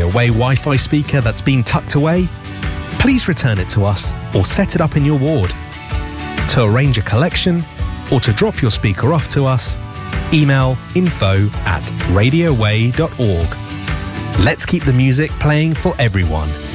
Radio Way Wi-Fi speaker that's been tucked away? Please return it to us or set it up in your ward. To arrange a collection or to drop your speaker off to us, email info@radioway.org. Let's keep the music playing for everyone.